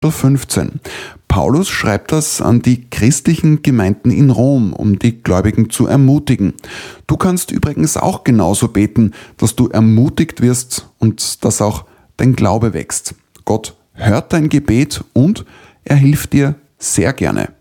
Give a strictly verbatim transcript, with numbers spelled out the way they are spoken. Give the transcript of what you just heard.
fünfzehn. Paulus schreibt das an die christlichen Gemeinden in Rom, um die Gläubigen zu ermutigen. Du kannst übrigens auch genauso beten, dass du ermutigt wirst und dass auch dein Glaube wächst. Gott hört dein Gebet und er hilft dir sehr gerne.